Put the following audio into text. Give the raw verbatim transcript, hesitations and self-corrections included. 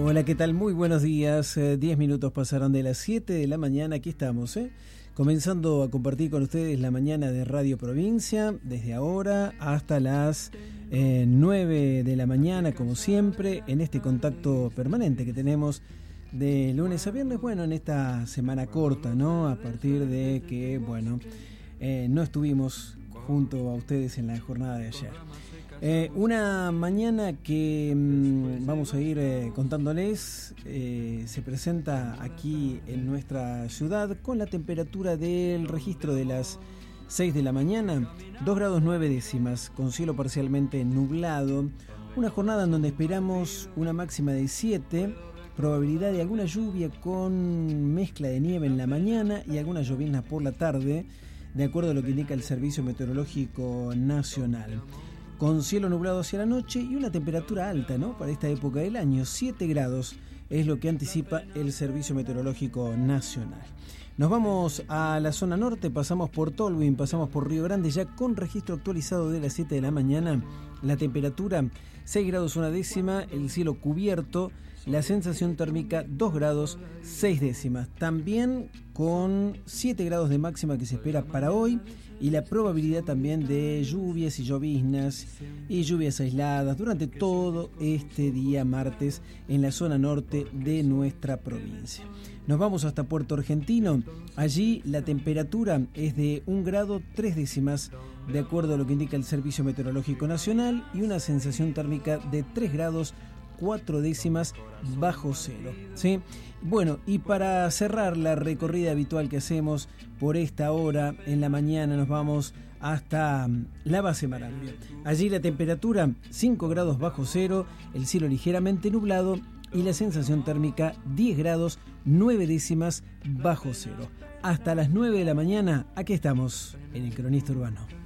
Hola, ¿qué tal? Muy buenos días. Eh, diez minutos pasaron de las siete de la mañana. Aquí estamos, ¿eh? Comenzando a compartir con ustedes la mañana de Radio Provincia, desde ahora hasta las eh, nueve de la mañana, como siempre, en este contacto permanente que tenemos de lunes a viernes, bueno, en esta semana corta, ¿no? A partir de que, bueno, eh, no estuvimos junto a ustedes en la jornada de ayer. Eh, una mañana que mmm, vamos a ir eh, contándoles, eh, se presenta aquí en nuestra ciudad con la temperatura del registro de las seis de la mañana, dos grados nueve décimas, con cielo parcialmente nublado, una jornada en donde esperamos una máxima de siete, probabilidad de alguna lluvia con mezcla de nieve en la mañana y alguna llovizna por la tarde, de acuerdo a lo que indica el Servicio Meteorológico Nacional. Con cielo nublado hacia la noche y una temperatura alta, ¿no? Para esta época del año, siete grados es lo que anticipa el Servicio Meteorológico Nacional. Nos vamos a la zona norte, pasamos por Tolwyn, pasamos por Río Grande, ya con registro actualizado de las siete de la mañana. La temperatura seis grados una décima, el cielo cubierto, la sensación térmica dos grados seis décimas. También con siete grados de máxima que se espera para hoy y la probabilidad también de lluvias y lloviznas y lluvias aisladas durante todo este día martes en la zona norte de nuestra provincia. Nos vamos hasta Puerto Argentino. Allí la temperatura es de un grado tres décimas, de acuerdo a lo que indica el Servicio Meteorológico Nacional, y una sensación térmica de tres grados cuatro décimas bajo cero, ¿sí? Bueno, y para cerrar la recorrida habitual que hacemos por esta hora en la mañana, nos vamos hasta la base Marambio. Allí la temperatura cinco grados bajo cero, el cielo ligeramente nublado y la sensación térmica diez grados nueve décimas bajo cero. Hasta las nueve de la mañana, aquí estamos en el Cronista Urbano.